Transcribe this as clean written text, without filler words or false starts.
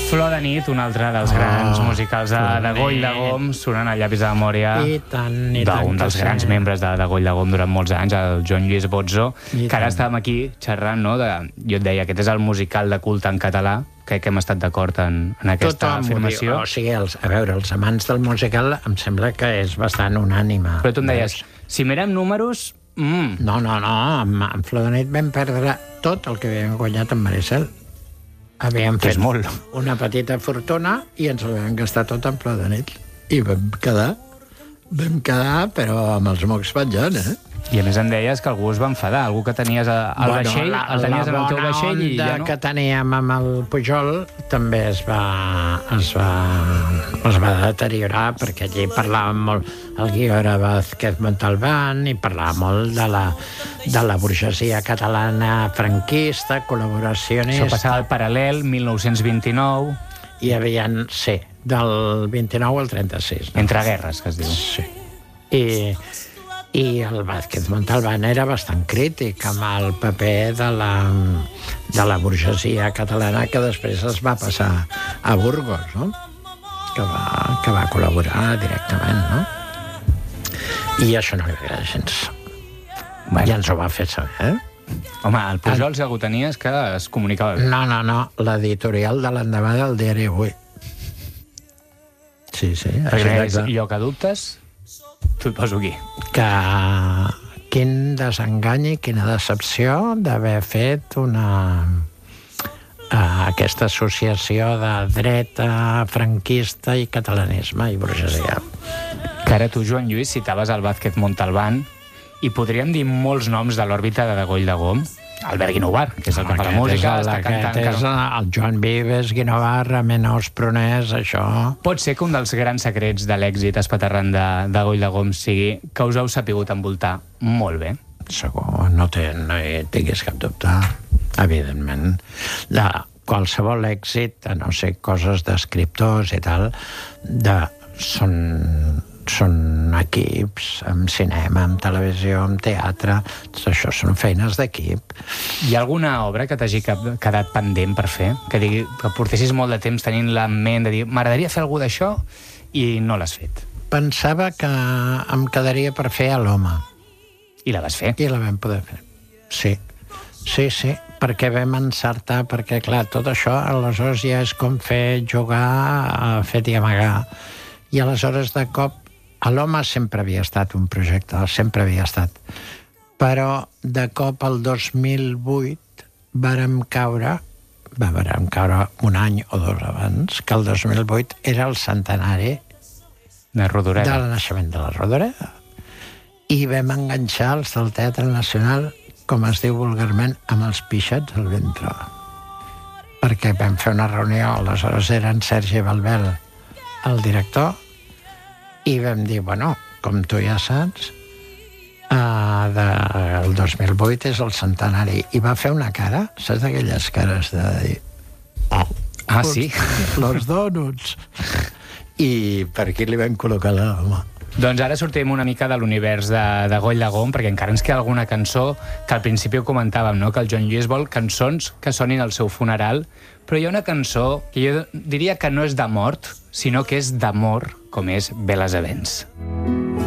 Flor de nit, un altre dels grans musicals de Goll de Gom, sonant al llapis de memòria d'un dels grans membres de Goll de Gom durant molts anys, el Joan Lluís Bozzo, que ara estàvem aquí xerrant, no? Jo et deia, aquest és el musical de culte en català, crec que hem estat d'acord en aquesta afirmació. O sigui, a veure, els amants del musical em sembla que és bastant unànime. Però tu em deies, si mirem números... No, amb Flor de nit vam perdre tot el que havíem guanyat amb Maricel. Havíem fet una petita fortuna i ens ho vam gastar tot en Flor de nit. I vam quedar, però amb els mocs penjant, I a més em deies que algú es va enfadar, algú que tenies al vaixell, el tenies en el teu vaixell i ja no. Que teníem amb el Pujol també es va deteriorar, perquè allí parlàvem molt, el guió era Vázquez Montalbán, i parlàvem molt de la burgesia catalana franquista, col·laboracionista. Això passava al Paral·lel, 1929. Hi havia, sí, del 29 al 36. No? Entre guerres, que es diu. Sí. I el Vázquez Montalbán era bastant crític amb el paper de la burgesia catalana, que després es va passar a Burgos, no? Que va col·laborar directament, no? I això no li agrada gens. Ja ens ho va fer saber, Home, el Pujol, si algú tenies, que es comunicava bé. No, l'editorial de l'endemà del diari Avui. Sí. Perquè és allò que dubtes... T'ho poso aquí. Quin desengany i quina decepció d'haver fet aquesta associació de dreta, franquista i catalanisme i burgesia. Que ara tu, Joan Lluís, citaves el Vázquez Montalbán i podríem dir molts noms de l'òrbita de Goll de Gom. Albert Guinovar, que és el que fa la música, està cantant... Aquest és el Joan Vives, Guinovar, Menaos Prunés, això... Pot ser que un dels grans secrets de l'èxit espaterrant de Goll de Gom sigui que us heu sapigut envoltar molt bé. Segur, no hi tinguis cap dubte, evidentment. De qualsevol èxit, a no ser coses d'escriptors i tal, són equips, amb cinema, amb televisió, amb teatre, tot això són feines d'equip. Hi ha alguna obra que t'hagi quedat pendent per fer? Que portessis molt de temps tenint-la en ment, de dir, m'agradaria fer alguna d'això, i no l'has fet. Pensava que em quedaria per fer a l'Home. I la vas fer? I la vam poder fer, sí, perquè vam encertar, perquè, clar, tot això, aleshores ja és com jugar a fet i amagar. I aleshores, de cop, a l'Home sempre havia estat un projecte, sempre havia estat. Però, de cop, el 2008, vàrem caure un any o dos abans, que el 2008 era el centenari del naixement de la Rodoreda. I vam enganxar els del Teatre Nacional, com es diu vulgarment, amb els pixats al ventre. Perquè vam fer una reunió, aleshores era en Sergi Balbel, el director, i vam dir, bueno, com tu ja saps, el 2008 és el centenari. I va fer una cara, saps d'aquelles cares de dir... Sí? Los donuts. I per aquí li vam col·locar l'Home. Doncs ara sortim una mica de l'univers de Goll de Gom, perquè encara ens queda alguna cançó que al principi ho comentàvem, no? Que el Joan Lluís vol cançons que sonin al seu funeral, però hi ha una cançó que jo diria que no és de mort, sinó que és d'amor, com és Veles a vents.